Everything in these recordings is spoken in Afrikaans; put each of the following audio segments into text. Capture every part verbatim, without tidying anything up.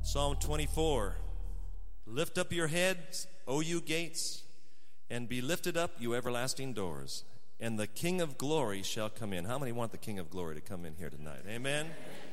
Psalm twenty-four. Lift up your heads, O you gates, and be lifted up, you everlasting doors, and the King of glory shall come in. How many want the King of glory to come in here tonight? Amen.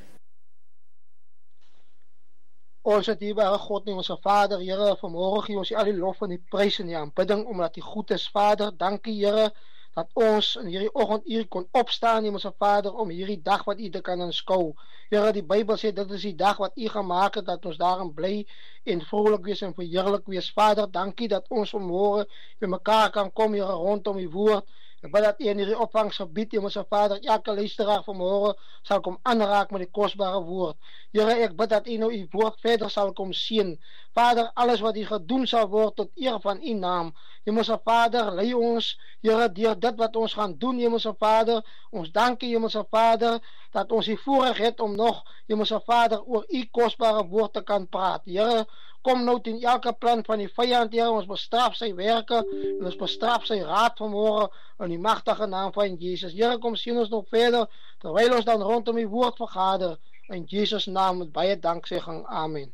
Onze dierbare God en onze Vader, Here, vanmorgen gee ons U al die lof en die prys en die aanbidding, omdat U goed is, Vader. Dankie, Here, dat ons in hierdie oggend hier kon opstaan, onze Vader, om hierdie dag wat U te kan aanskou. Here, die Bybel sê, dit is die dag wat U gemaak het, dat ons daarin bly en vrolik wees en verheerlik wees. Vader, dankie dat ons vanmorgen by mekaar kan kom, Here, rondom U woord. Ek bid dat U in hierdie opvangsgebied, onze Vader, elke luisteraar vanmorgen sal kom aanraak met die kostbare woord. Here, ek bid dat U nou U woord verder sal kom sien. Vader, alles wat U gedoen sal word tot eer van U naam. Hemelse Vader, lei ons, Here, deur dit wat ons gaan doen, Hemelse Vader. Ons dank U, Hemelse Vader, dat ons die voorreg het om nog, Hemelse Vader, oor U kostbare woord te kan praat. Here, kom nou teen elke plan van die vyand, Here, ons bestraf sy werke, en ons bestraf sy raad vanmorgen, in die machtige naam van Jesus. Here, kom sien ons nog verder, terwyl ons dan rondom die woord vergader, in Jesus naam, met baie danksegging. Amen.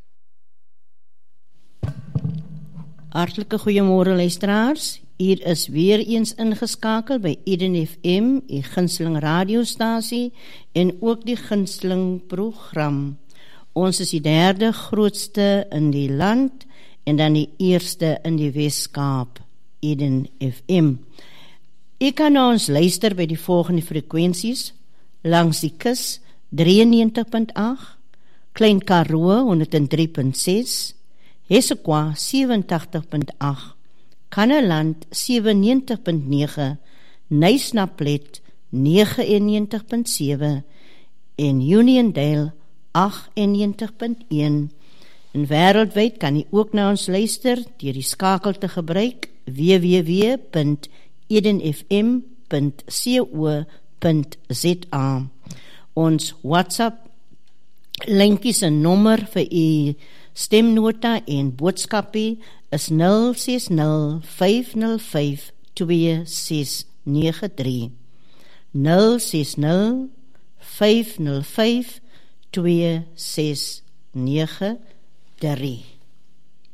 Hartlike goeiemôre luisteraars, hier is weer eens ingeskakel by Eden F M, die gunsteling radiostasie, en ook die gunsteling program. Ons is die derde grootste in die land, en dan die eerste in die Wes-Kaap, Eden F M. U kan na ons luister by die volgende frekwensies, langs die kus drieënnegentig punt agt, Klein Karoo honderd drie punt ses, Hessequa sewentig punt agt, Kannaland sewennegentig punt nege, Nysnaplet negenennegentig punt sewe en Uniondale agtennegentig punt een. En wêreldwyd kan jy ook na ons luister deur die skakel te gebruik w w w punt eden f m punt co punt z a. Ons WhatsApp linkies en nommer vir u stemnota en boodskapie is nul ses nul vyf nul vyf twee ses nege drie. nul ses nul vyf nul vyf twee ses nege drie.